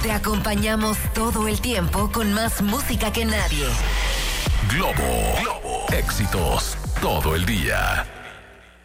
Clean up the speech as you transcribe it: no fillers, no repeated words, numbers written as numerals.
Te acompañamos todo el tiempo con más música que nadie. Globo. Éxitos todo el día.